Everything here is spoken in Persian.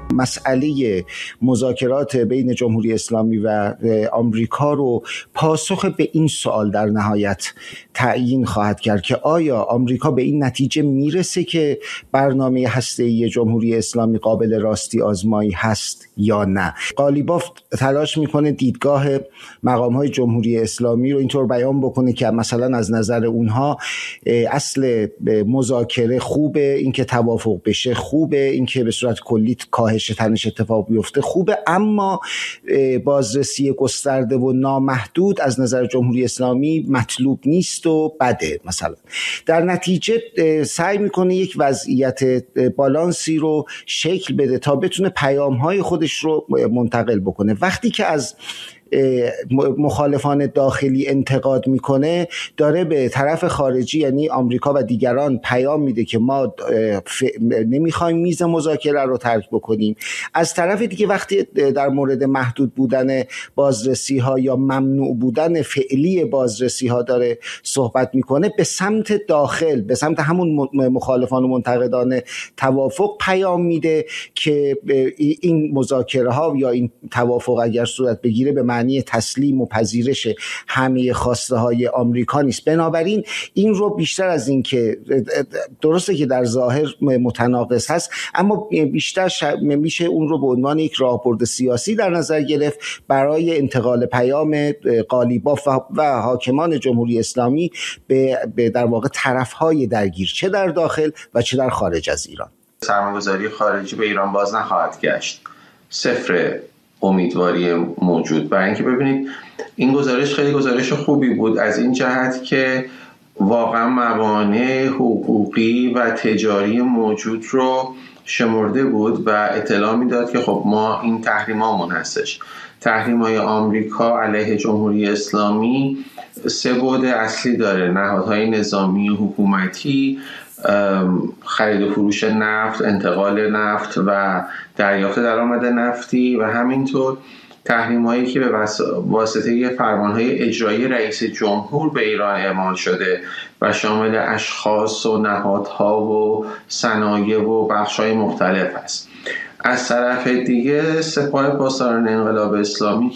مسئله مذاکرات بین جمهوری اسلامی و آمریکا رو پاسخ به این سوال در نهایت تعیین خواهد کرد که آیا آمریکا به این نتیجه میرسه که برنامه هسته‌ای جمهوری اسلامی قابل راستی آزمایی هست یا نه. قالیباف تلاش میکنه دیدگاه مقام‌های جمهوری اسلامی رو اینطور بیان بکنه که مثلا از نظر اونها اصل مذاکره خوبه، اینکه توافق بشه خوبه، اینکه به صورت کلی کاهش تنش اتفاق بیفته خوبه، اما بازرسی گسترده و نامحدود از نظر جمهوری اسلامی مطلوب نیست و بده. مثلا در نتیجه سعی میکنه یک وضعیت بالانسی رو شکل بده تا بتونه پیام‌های خودش رو منتقل بکنه. وقتی که از مخالفان داخلی انتقاد میکنه، داره به طرف خارجی یعنی آمریکا و دیگران پیام میده که ما نمیخوایم میز مذاکره رو ترک بکنیم. از طرف دیگه وقتی در مورد محدود بودن بازرسی ها یا ممنوع بودن فعلی بازرسی ها داره صحبت میکنه، به سمت داخل، به سمت همون مخالفان و منتقدان توافق پیام میده که این مذاکره ها یا این توافق اگر صورت بگیره به معنی تسلیم و پذیرش همه خواسته های آمریکا نیست. بنابراین این رو بیشتر از این که درسته که در ظاهر متناقض هست، اما بیشتر میشه اون رو به عنوان یک راهبرد سیاسی در نظر گرفت برای انتقال پیام قالیباف و حاکمان جمهوری اسلامی به در واقع طرفهای درگیر، چه در داخل و چه در خارج از ایران. سرمایه‌گذاری خارجی به ایران باز نخواهد گشت. صفر امیدواری موجود. برای اینکه ببینید این گزارش خیلی گزارش خوبی بود از این جهت که واقعا موانع حقوقی و تجاری موجود رو شمرده بود و اطلاع میداد که خب ما این تحریمامون هستش. تحریم‌های آمریکا علیه جمهوری اسلامی 3 بعد اصلی داره: نهادهای نظامی و حکومتی، خرید و فروش نفت، انتقال نفت و دریافت درآمد نفتی، و همینطور تحریم‌هایی که به واسطه فرمان‌های اجرایی رئیس جمهور به ایران اعمال شده و شامل اشخاص و نهادها و صنایع و بخش‌های مختلف است. از طرف دیگه سپاه پاسداران انقلاب اسلامی